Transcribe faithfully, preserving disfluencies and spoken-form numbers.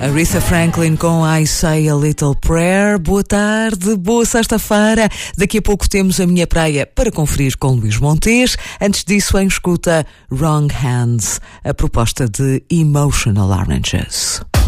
Aretha Franklin com I Say a Little Prayer. Boa tarde, boa sexta-feira. Daqui a pouco temos a minha praia para conferir com Luís Montes. Antes disso, em escuta Wrong Hands, a proposta de Emotional Oranges.